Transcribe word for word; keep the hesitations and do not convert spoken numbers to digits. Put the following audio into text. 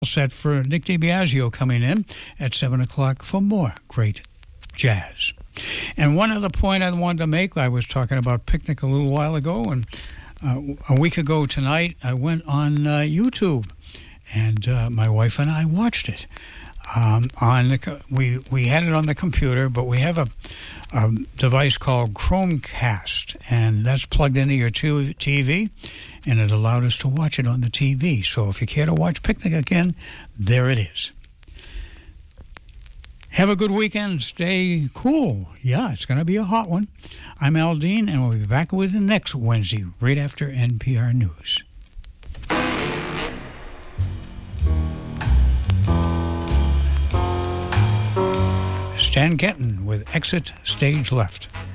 Set for Nick DiBiagio coming in at seven o'clock for more great jazz. And one other point I wanted to make, I was talking about Picnic a little while ago, and uh, a week ago tonight I went on uh, YouTube, and uh, my wife and I watched it. Um, on the we we had it on the computer, but we have a, a device called Chromecast, and that's plugged into your T V, and it allowed us to watch it on the T V. So if you care to watch Picnic again, there it is. Have a good weekend. Stay cool. Yeah, it's going to be a hot one. I'm Al Dean, and we'll be back with the next Wednesday, right after N P R News. Stan Kenton with Exit Stage Left.